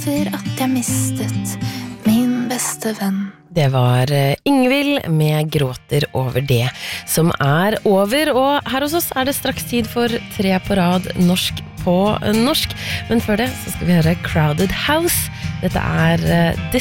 over at jeg mistet min beste venn. Det var Ingvild med Gråter over det som over, og her hos oss det straks tid for 3 på rad norsk på norsk, men før det så skal vi høre Crowded House. Dette